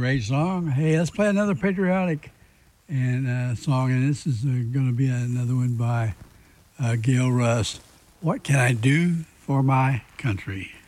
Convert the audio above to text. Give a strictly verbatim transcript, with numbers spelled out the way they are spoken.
great song. Hey, let's play another patriotic and uh, song, and this is uh, going to be another one by uh, Gail Rust. What can I do for my country?